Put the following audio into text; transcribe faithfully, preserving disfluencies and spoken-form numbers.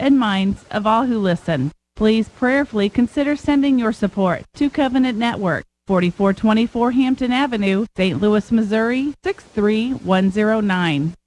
and minds of all who listen. Please prayerfully consider sending your support to Covenant Network, forty-four twenty-four Hampton Avenue, Saint Louis, Missouri, six three one zero nine.